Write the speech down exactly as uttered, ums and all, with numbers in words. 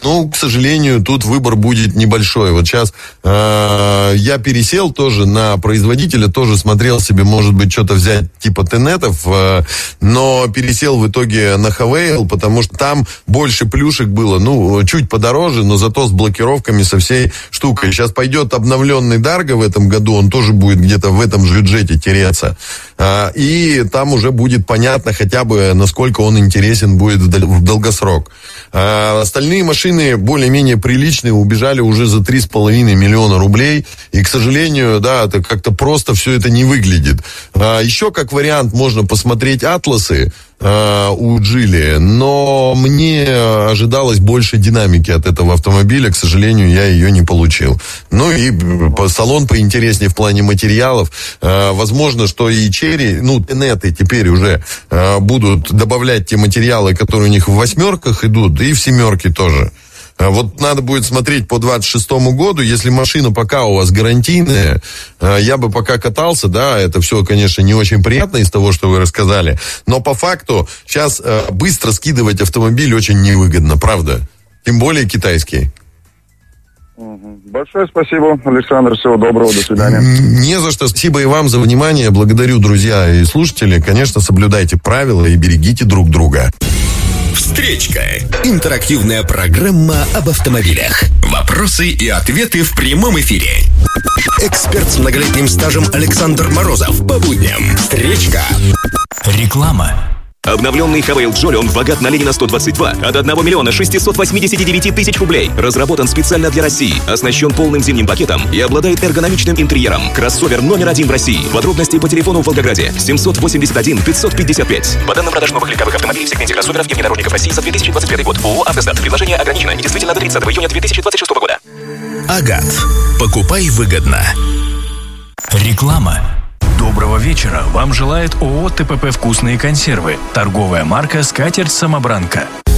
Ну, к сожалению, тут выбор будет небольшой. Вот сейчас э, я пересел тоже на производителя, тоже смотрел себе, может быть, что-то взять типа Тенетов, э, но пересел в итоге на Хавейл, потому что там больше плюшек было, ну, чуть подороже, но зато с блокировками, со всей штукой. Сейчас пойдет обновленный Дарго в этом году, он тоже будет где-то в этом же бюджете тереться. Э, и там уже будет понятно хотя бы, насколько он интересен будет в долгосрок. Э, остальные машины более-менее приличные, убежали уже за три с половиной миллиона рублей. И, к сожалению, да, это как-то просто все это не выглядит. А, еще как вариант можно посмотреть атласы а, у Джили, но мне ожидалось больше динамики от этого автомобиля. К сожалению, я ее не получил. Ну и салон поинтереснее в плане материалов. А, возможно, что и Черри, ну, Тенеты теперь уже а, будут добавлять те материалы, которые у них в восьмерках идут, и в семерке тоже. Вот надо будет смотреть по двадцать шестому году, если машина пока у вас гарантийная, я бы пока катался, да, это все, конечно, не очень приятно из того, что вы рассказали, но по факту сейчас быстро скидывать автомобиль очень невыгодно, правда? Тем более китайский. Большое спасибо, Александр, всего доброго, до свидания. Не за что, спасибо и вам за внимание, благодарю, друзья и слушатели, конечно, соблюдайте правила и берегите друг друга. Встречка. Интерактивная программа об автомобилях. Вопросы и ответы в прямом эфире. Эксперт с многолетним стажем Александр Морозов. По будням. Встречка. Реклама. Обновленный Хавейл Джолион богат на Ленина сто двадцать два от одного миллиона шестисот восьмидесяти девяти тысяч рублей. Разработан специально для России, оснащен полным зимним пакетом и обладает эргономичным интерьером. Кроссовер номер один в России. Подробности по телефону в Волгограде семьсот восемьдесят один пятьсот пятьдесят пять. По данным продаж новых легковых автомобилей в сегменте кроссоверов и внедорожников России за две тысячи двадцать пятый год. ООО «Автостат». Предложение ограничено и действительно до тридцатого июня две тысячи двадцать шестого года. Агат. Покупай выгодно. Реклама. Доброго вечера. Вам желает ООО ТПП «Вкусные консервы». Торговая марка «Скатерть-самобранка».